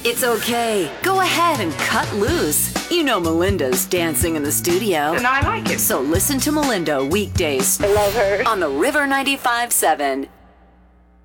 It's okay. Go ahead and cut loose. You know Melinda's dancing in the studio. And I like it. So listen to Melinda weekdays. I love her. On the River 95.7.